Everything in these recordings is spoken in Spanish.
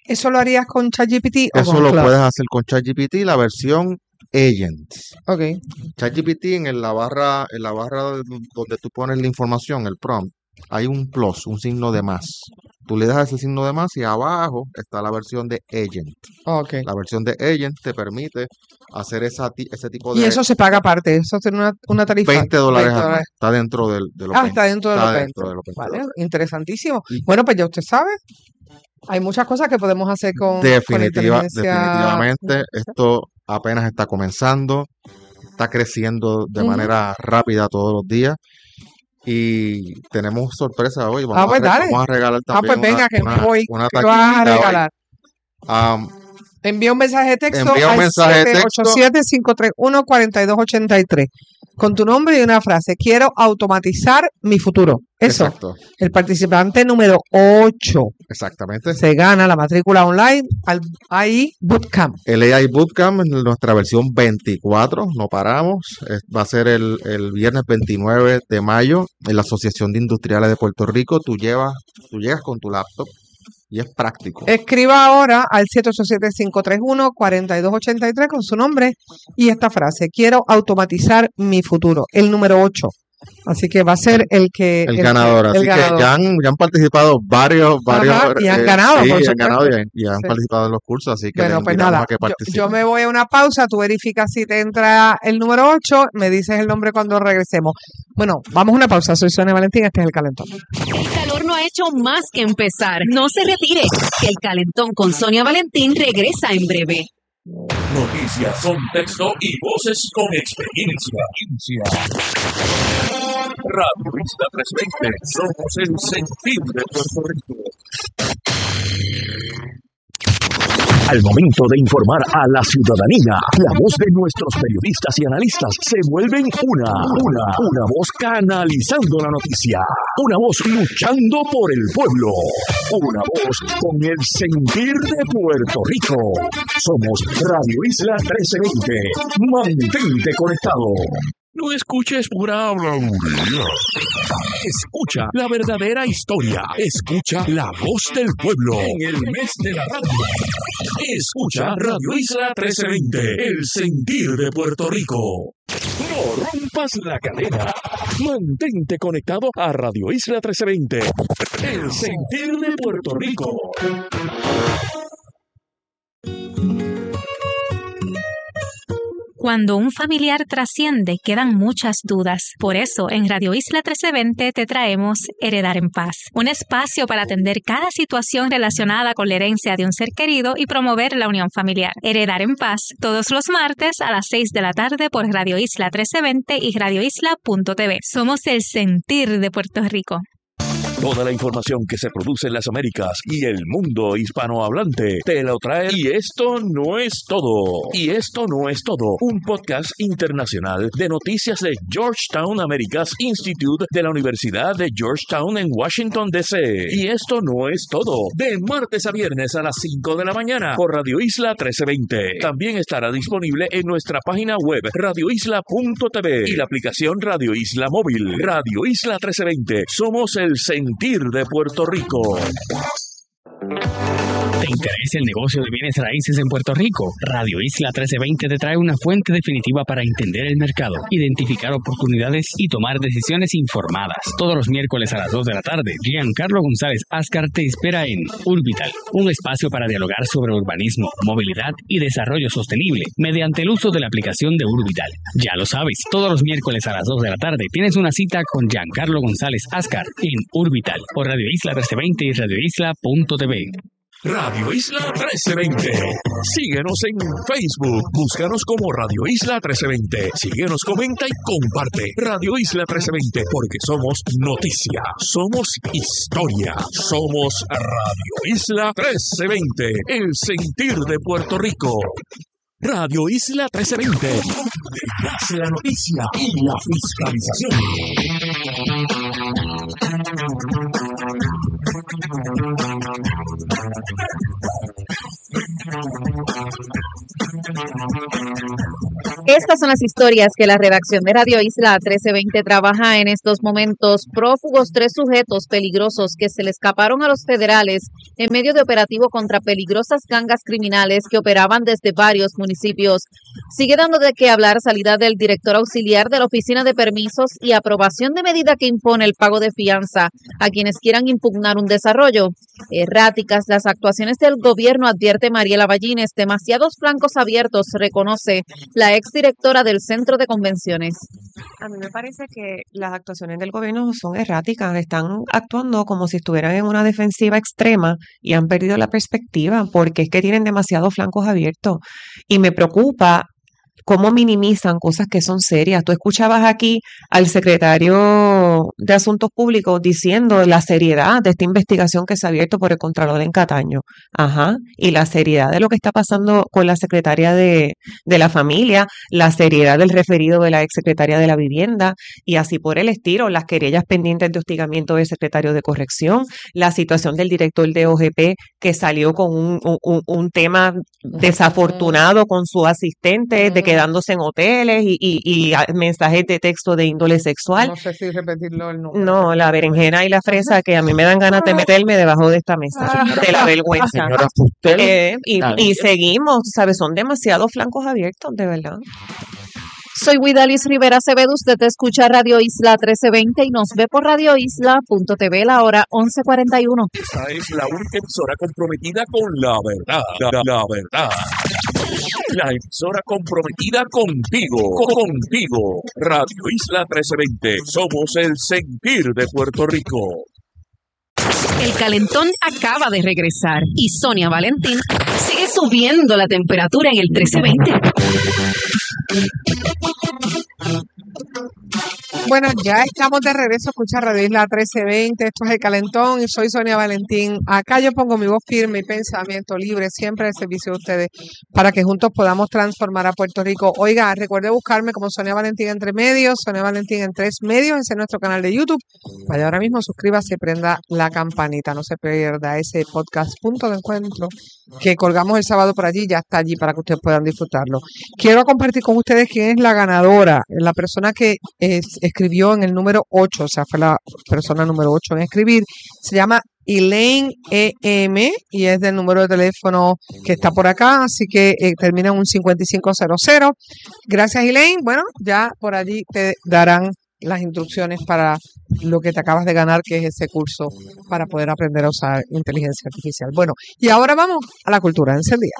¿Eso lo harías con ChatGPT o Eso con lo Claude? puedes hacer con ChatGPT, la versión Agent. Ok. ChatGPT en la barra donde tú pones la información, el prompt, hay un plus, un signo de más. Tú le das ese signo de más y abajo está la versión de Agent. Ok. La versión de Agent te permite hacer ese tipo Y de eso se paga aparte, eso tiene una tarifa. $20 al mes. Está dentro de los Ah, 20. está dentro de los Está 20. dentro de los 20 Vale, dólares. interesantísimo. Y Bueno, pues ya usted sabe, hay muchas cosas que podemos hacer con inteligencia. definitivamente esto apenas está comenzando, está creciendo de Ujú. manera rápida todos los días y tenemos sorpresa hoy. Ah, pues dale. Vamos a regalar Ah, también pues venga, que me voy. una ¿Qué vas a taquillita hoy. regalar? Envía un mensaje de texto Envía un al mensaje de texto 787-531-4283 con tu nombre y una frase. Quiero automatizar mi futuro. Eso. Exacto, El participante número 8 exactamente. se gana la matrícula online al AI Bootcamp. El AI Bootcamp en nuestra versión 24, no paramos. Va a ser el viernes 29 de mayo en la Asociación de Industriales de Puerto Rico. Tú llegas con tu laptop y es práctico. Escriba ahora al 787-531-4283 con su nombre y esta frase. Quiero automatizar mi futuro. El número 8. Así que va a ser el ganador. Así que ya han participado varios. Ajá, y han ganado, sí, por han supuesto. ganado y han Sí. participado en los cursos. Así que Bueno, les pues invitamos nada, a que participen. yo me voy a una pausa, tú verificas si te entra el número 8, me dices el nombre cuando regresemos. Bueno, vamos a una pausa, soy Sonia Valentín, este es El Calentón. El calor no ha hecho más que empezar. No se retire, que El Calentón con Sonia Valentín regresa en breve. Noticias, contexto y voces con experiencia. Radio Isla 320, somos el sentir de Puerto Rico. Al momento de informar a la ciudadanía, la voz de nuestros periodistas y analistas se vuelven una voz canalizando la noticia, una voz luchando por el pueblo, una voz con el sentir de Puerto Rico. Somos Radio Isla 1320. Mantente conectado. No escuches pura habladuría. Escucha la verdadera historia. Escucha la voz del pueblo en el mes de la radio. Escucha Radio Isla 1320, el sentir de Puerto Rico. No rompas la cadena. Mantente conectado a Radio Isla 1320, el sentir de Puerto Rico. Cuando un familiar trasciende, quedan muchas dudas. Por eso, en Radio Isla 1320 te traemos Heredar en Paz, un espacio para atender cada situación relacionada con la herencia de un ser querido y promover la unión familiar. Heredar en Paz, todos los martes a las 6 de la tarde por Radio Isla 1320 y radioisla.tv. Somos el sentir de Puerto Rico. Toda la información que se produce en las Américas y el mundo hispanohablante te lo trae. Y esto no es todo. Un podcast internacional de noticias de Georgetown Americas Institute de la Universidad de Georgetown en Washington, D.C. Y esto no es todo. De martes a viernes a las 5 de la mañana por Radio Isla 1320. También estará disponible en nuestra página web radioisla.tv y la aplicación Radio Isla Móvil. Radio Isla 1320. Somos el sentir de Puerto Rico. ¿Te interesa el negocio de bienes raíces en Puerto Rico? Radio Isla 1320 te trae una fuente definitiva para entender el mercado, identificar oportunidades y tomar decisiones informadas. Todos los miércoles a las 2 de la tarde, Giancarlo González Ascar te espera en Urbital, un espacio para dialogar sobre urbanismo, movilidad y desarrollo sostenible mediante el uso de la aplicación de Urbital. Ya lo sabes, todos los miércoles a las 2 de la tarde tienes una cita con Giancarlo González Ascar en Urbital por Radio Isla 1320 y radioisla.tv. Radio Isla 1320. Síguenos en Facebook. Búscanos como Radio Isla 1320. Síguenos, comenta y comparte. Radio Isla 1320, porque somos noticia, somos historia, somos Radio Isla 1320, el sentir de Puerto Rico. Radio Isla 1320, detrás de la noticia y la fiscalización. Estas son las historias que la redacción de Radio Isla 1320 trabaja en estos momentos. Prófugos, 3 sujetos peligrosos que se le escaparon a los federales en medio de operativo contra peligrosas gangas criminales que operaban desde varios municipios. Sigue dando de qué hablar salida del director auxiliar de la Oficina de Permisos y aprobación de medida que impone el pago de fianza a quienes quieran impugnar un desarrollo. Erráticas las actuaciones del gobierno, advierte Mariela Ballines. Demasiados flancos abiertos, reconoce la exdirectora del Centro de Convenciones. A mí me parece que las actuaciones del gobierno son erráticas, están actuando como si estuvieran en una defensiva extrema y han perdido la perspectiva porque es que tienen demasiados flancos abiertos. Y me preocupa cómo minimizan cosas que son serias. Tú escuchabas aquí al secretario de Asuntos Públicos diciendo la seriedad de esta investigación que se ha abierto por el Contralor en Cataño. Ajá. Y la seriedad de lo que está pasando con la secretaria de la Familia, la seriedad del referido de la exsecretaria de la Vivienda y así por el estilo, las querellas pendientes de hostigamiento del secretario de Corrección, la situación del director de OGP que salió con un tema desafortunado con su asistente de quedándose en hoteles y mensajes de texto de índole sexual. No sé si repetirlo el nombre. No, la berenjena y la fresa que a mí me dan ganas de meterme debajo de esta mesa, de la vergüenza. Señora Fustel. Y seguimos, ¿sabes? Son demasiados flancos abiertos, de verdad. Soy Guidalis Rivera Acevedo, usted escucha Radio Isla 1320 y nos ve por radioisla.tv la hora 11:41. Esta es la única emisora comprometida con la verdad. La verdad. La emisora comprometida contigo. Contigo. Radio Isla 1320. Somos el sentir de Puerto Rico. El calentón acaba de regresar y Sonia Valentín sigue subiendo la temperatura en el 1320. Bueno, ya estamos de regreso a escuchar Radio Isla 1320. Esto es El Calentón y soy Sonia Valentín. Acá yo pongo mi voz firme y pensamiento libre, siempre al servicio de ustedes, para que juntos podamos transformar a Puerto Rico. Oiga, recuerde buscarme como Sonia Valentín entre medios, Sonia Valentín en 3 medios, ese es nuestro canal de YouTube. Vaya ahora mismo, suscríbase y prenda la campanita. No se pierda ese podcast Punto de Encuentro que colgamos el sábado por allí, ya está allí para que ustedes puedan disfrutarlo. Quiero compartir con ustedes quién es la ganadora, la persona que escribió en el número 8, o sea, fue la persona número 8 en escribir. Se llama Elaine E.M. y es del número de teléfono que está por acá, así que termina en un 5500. Gracias, Elaine. Bueno, ya por allí te darán las instrucciones para lo que te acabas de ganar, que es ese curso para poder aprender a usar inteligencia artificial. Bueno, y ahora vamos a la cultura encendida.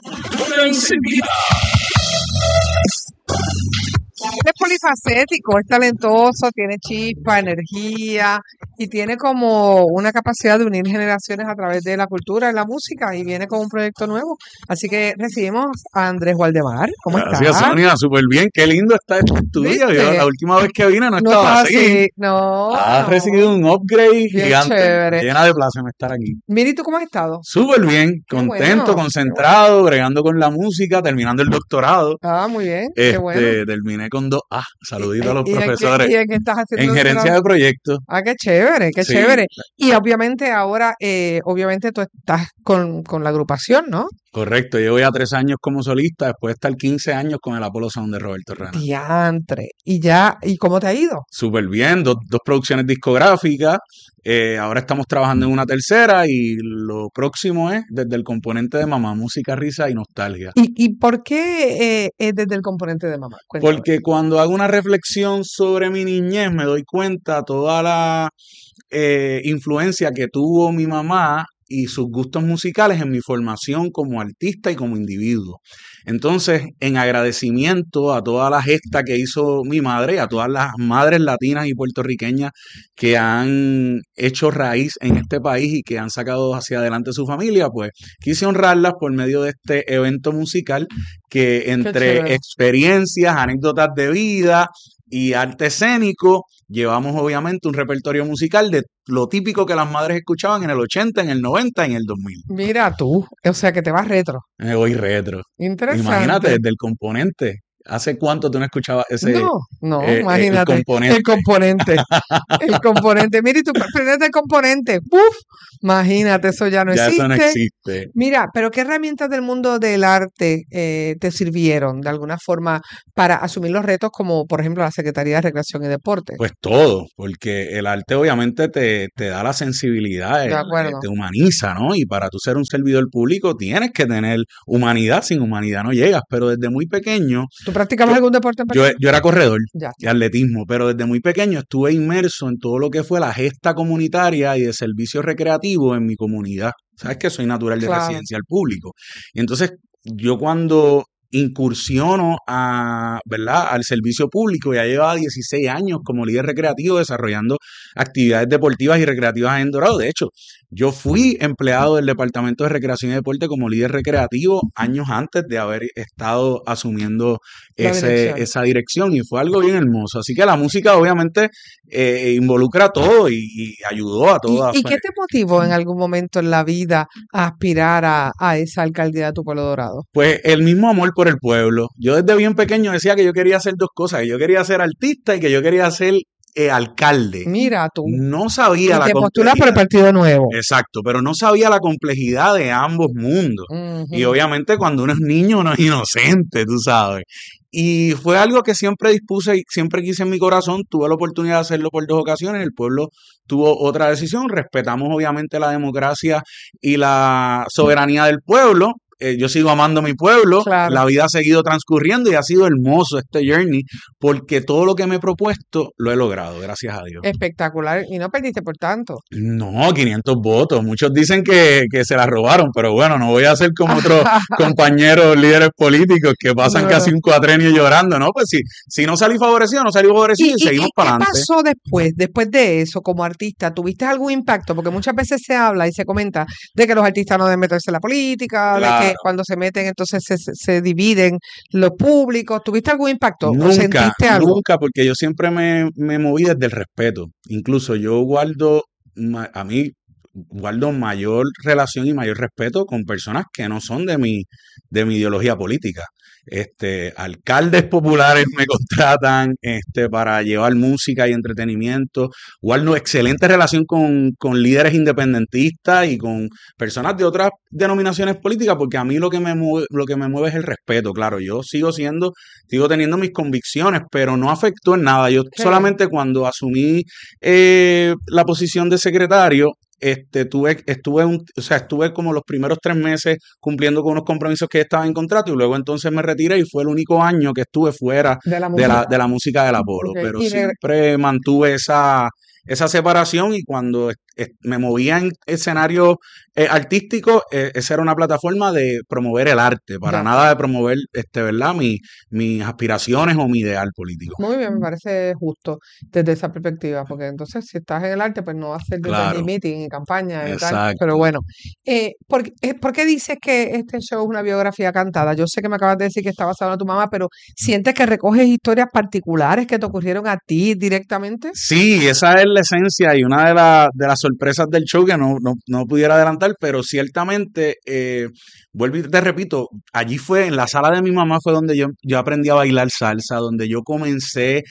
Es polifacético, es talentoso, tiene chispa, energía y tiene como una capacidad de unir generaciones a través de la cultura y la música y viene con un proyecto nuevo. Así que recibimos a Andrés Waldemar. ¿Cómo estás? Gracias, Sonia, súper bien. Qué lindo está este estudio. Yo, la última vez que vine no estaba así. No. Has recibido un upgrade Bien gigante. chévere. Llena de placer estar aquí. Mira, ¿y tú cómo has estado? Súper bien, contento, bueno. concentrado, bregando con la música, terminando el doctorado. Ah, muy bien. Qué bueno. Terminé con 2A. Saludito a los ¿Y en qué- profesores. y en qué estás haciendo En gerencia de doctorado? proyectos. Ah, qué chévere, qué Sí. chévere. Y obviamente ahora, obviamente tú estás con la agrupación, ¿no? Correcto, llevo ya 3 años como solista, después de estar 15 años con el Apolo Sound de Roberto Rana. Diantre. ¿Y cómo te ha ido? Súper bien, dos producciones discográficas. Ahora estamos trabajando en una tercera y lo próximo es desde el componente de Mamá, música, risa y nostalgia. ¿Y por qué es desde el componente de mamá? Cuéntame. Porque cuando hago una reflexión sobre mi niñez me doy cuenta toda la influencia que tuvo mi mamá y sus gustos musicales en mi formación como artista y como individuo. Entonces, en agradecimiento a toda la gesta que hizo mi madre, a todas las madres latinas y puertorriqueñas que han hecho raíz en este país y que han sacado hacia adelante su familia, pues quise honrarlas por medio de este evento musical que entre chévere. experiencias, anécdotas de vida y arte escénico, llevamos obviamente un repertorio musical de lo típico que las madres escuchaban en el 80, en el 90, en el 2000. Mira tú, o sea que te vas retro. Me voy retro. Interesante. Imagínate, desde el componente ¿Hace cuánto tú no escuchabas ese No, el imagínate. componente? El componente. El componente. Mira, y tú prendes el componente. ¡Puf! Imagínate, eso ya no Ya eso no existe. existe. Mira, pero ¿qué herramientas del mundo del arte te sirvieron de alguna forma para asumir los retos como, por ejemplo, la Secretaría de Recreación y Deporte? Pues todo, porque el arte obviamente te da la sensibilidad, De acuerdo. te humaniza, ¿no? Y para tú ser un servidor público tienes que tener humanidad, sin humanidad no llegas, pero desde muy pequeño, ¿Tú practicabas yo, algún deporte en particular? yo era corredor Ya. y atletismo, pero desde muy pequeño estuve inmerso en todo lo que fue la gesta comunitaria y de servicio recreativo en mi comunidad. Sabes que soy natural de Claro. residencial público. Y entonces yo cuando incursiono ¿verdad? Al servicio público, ya llevaba 16 años como líder recreativo desarrollando actividades deportivas y recreativas en Dorado. De hecho, yo fui empleado del Departamento de Recreación y Deporte como líder recreativo años antes de haber estado asumiendo esa dirección, y fue algo bien hermoso. Así que la música obviamente involucra todo y ayudó a todas. ¿Y qué te motivó en algún momento en la vida a aspirar a esa alcaldía de tu pueblo Dorado? Pues el mismo amor por el pueblo. Yo desde bien pequeño decía que yo quería hacer dos cosas, que yo quería ser artista y que yo quería ser alcalde. Mira tú. No sabía Y la te postulas por el complejidad. Partido Nuevo. Exacto, pero no sabía la complejidad de ambos mundos. Y Ujú. obviamente cuando uno es niño uno es inocente, tú sabes. Y fue algo que siempre dispuse y siempre quise en mi corazón. Tuve la oportunidad de hacerlo por 2 ocasiones. El pueblo tuvo otra decisión. Respetamos obviamente la democracia y la soberanía del pueblo. Yo sigo amando mi pueblo, Claro. la vida ha seguido transcurriendo y ha sido hermoso este journey, porque todo lo que me he propuesto lo he logrado, gracias a Dios. Espectacular. Y no perdiste por tanto. No, 500 votos. Muchos dicen que se la robaron, pero bueno, no voy a ser como otros compañeros líderes políticos que pasan No. casi un cuatrenio llorando, ¿no? Pues si no salí favorecido, no salí favorecido y seguimos para ¿Qué adelante. pasó después de eso como artista? ¿Tuviste algún impacto? Porque muchas veces se habla y se comenta de que los artistas no deben meterse en la política, de que Claro. cuando se meten entonces se dividen los públicos. ¿Tuviste algún impacto? ¿O Nunca, sentiste algo? nunca, porque yo siempre me moví desde el respeto. Incluso yo guardo mayor relación y mayor respeto con personas que no son de mi ideología política. Alcaldes populares me contratan para llevar música y entretenimiento. Guardo excelente relación con líderes independentistas y con personas de otras denominaciones políticas, porque a mí lo que me mueve es el respeto. Claro, yo sigo teniendo mis convicciones, pero no afectó en nada. Yo solamente cuando asumí la posición de secretario, estuve como los primeros 3 meses cumpliendo con unos compromisos que estaban en contrato, y luego entonces me retiré y fue el único año que estuve fuera De la música. de la música del Apolo. Ok, Pero y siempre mantuve esa separación, y cuando me movía en escenarios artísticos, esa era una plataforma de promover el arte, para Ya. nada de promover ¿verdad? Mis aspiraciones o mi ideal político. Muy bien, me parece justo desde esa perspectiva, porque entonces si estás en el arte, pues no vas a hacer desde Claro. el meeting y campaña y tal. Exacto. Pero bueno, ¿por qué dices que este show es una biografía cantada? Yo sé que me acabas de decir que está basado en tu mamá, pero ¿sientes que recoges historias particulares que te ocurrieron a ti directamente? Sí, esa es la esencia y una de las sorpresas del show que no pudiera adelantar, pero ciertamente, vuelvo y te repito, allí fue, en la sala de mi mamá fue donde yo aprendí a bailar salsa, donde yo comencé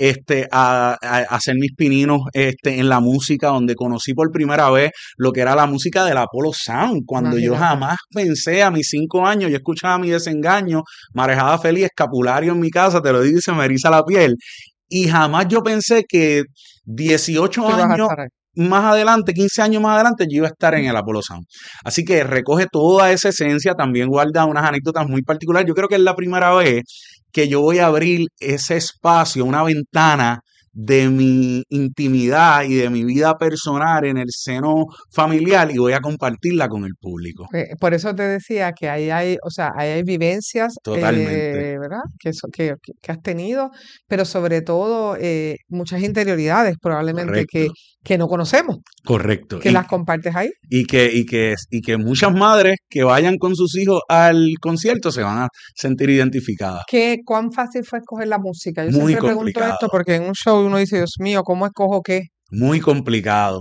a hacer mis pininos en la música, donde conocí por primera vez lo que era la música del Apollo Sound, cuando yo Imagínate. jamás pensé a mis 5 años, yo escuchaba Mi Desengaño, Marejada Feliz, Escapulario en mi casa, te lo digo y se me eriza la piel. Y jamás yo pensé que 18 Tú vas a años estar ahí. más adelante, 15 años más adelante, yo iba a estar en el Apollo Sound. Así que recoge toda esa esencia, también guarda unas anécdotas muy particulares. Yo creo que es la primera vez que yo voy a abrir ese espacio, una ventana de mi intimidad y de mi vida personal en el seno familiar, y voy a compartirla con el público. Por eso te decía que ahí hay, o sea, ahí hay vivencias, Totalmente. ¿verdad? Que has tenido, pero sobre todo muchas interioridades probablemente Correcto. que no conocemos, Correcto. que las compartes ahí. Y que muchas madres que vayan con sus hijos al concierto se van a sentir identificadas. ¿Cuán fácil fue escoger la música? Yo Muy siempre pregunto complicado. esto porque en un show uno dice, Dios mío, ¿cómo escojo qué? Muy complicado,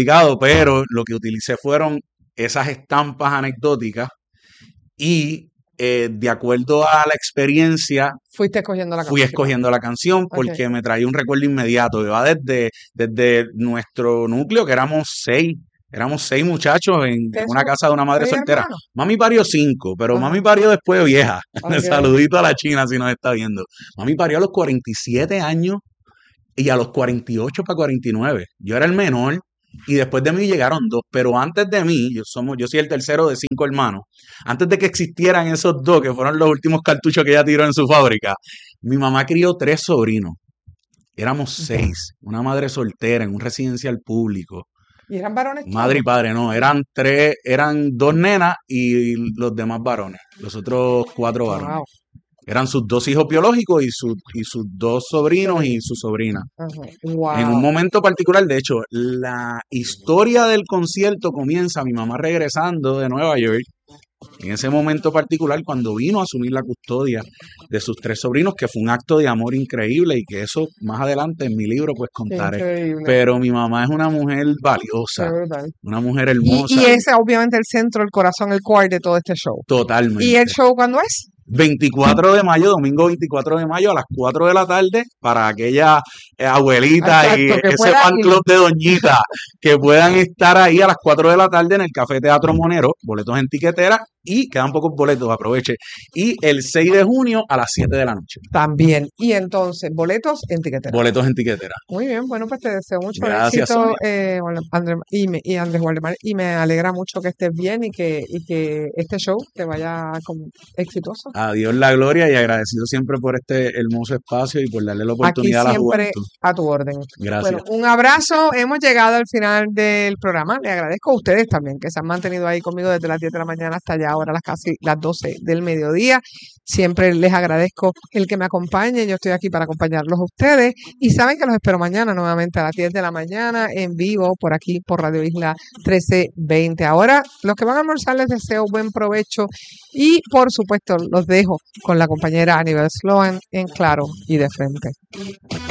pero lo que utilicé fueron esas estampas anecdóticas y de acuerdo a la experiencia, Fuiste escogiendo la fui canción. escogiendo la canción porque me traía un recuerdo inmediato. Va desde nuestro núcleo, que éramos seis muchachos en ¿Ustedes una son casa de una madre 6 soltera. hermanos? Mami parió 5, pero Ajá. mami parió después vieja. Ok. Saludito a la China si nos está viendo. Mami parió a los 47 años y a los 48 para 49. Yo era el menor y después de mí llegaron 2, pero antes de mí, yo soy el tercero de 5 hermanos. Antes de que existieran esos 2, que fueron los últimos cartuchos que ella tiró en su fábrica, mi mamá crió 3 sobrinos. Éramos 6, una madre soltera en un residencial público. ¿Y eran varones Madre y todos? padre, no, eran 2 nenas y los demás varones, los otros 4 varones. Wow. Eran sus 2 hijos biológicos y sus 2 sobrinos y su sobrina. Ajá. En un Wow. momento particular, de hecho, la historia del concierto comienza mi mamá regresando de Nueva York. En ese momento particular, cuando vino a asumir la custodia de sus 3 sobrinos, que fue un acto de amor increíble y que eso más adelante en mi libro pues Qué contaré. increíble. Pero mi mamá es una mujer Qué valiosa, brutal. una mujer Y hermosa, ese es obviamente el centro, el corazón, el core de todo este show. ¿Y el totalmente. show cuándo es? 24 de mayo, domingo 24 de mayo a las 4 de la tarde para aquella abuelita y Exacto, que ese pueda fan ir. club de Doñita que puedan estar ahí a las 4 de la tarde en el Café Teatro Monero, boletos en tiquetera y quedan pocos boletos, aproveche. Y el 6 de junio a las 7 de la noche, También. Y entonces, boletos en tiquetera. boletos en tiquetera. Muy bien, bueno, pues te deseo mucho Gracias, éxito, Sonia. Andrés Waldemar, y me alegra mucho que estés bien y que este show te vaya exitoso. A Dios la gloria y agradecido siempre por este hermoso espacio y por darle la Aquí oportunidad a la siempre juventud. a tu orden. Gracias. Bueno, un abrazo. Hemos llegado al final del programa. Le agradezco a ustedes también que se han mantenido ahí conmigo desde las 10 de la mañana hasta ya ahora casi las 12 del mediodía. Siempre les agradezco el que me acompañen. Yo estoy aquí para acompañarlos a ustedes y saben que los espero mañana nuevamente a las 10 de la mañana en vivo por aquí por Radio Isla 1320. Ahora, los que van a almorzar les deseo buen provecho y por supuesto los dejo con la compañera Aníbal Sloan en Claro y de Frente.